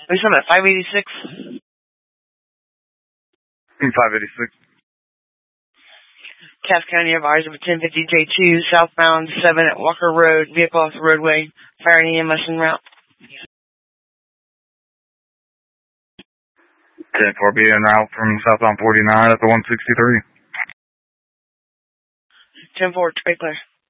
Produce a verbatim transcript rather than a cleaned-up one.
We still at five eighty-six? five eighty-six. Cass County advised of a ten fifty J two, southbound seven at Walker Road, vehicle off the roadway, fire and E M S en route. ten four B en route from southbound forty-nine at the one sixty-three. ten four, clear.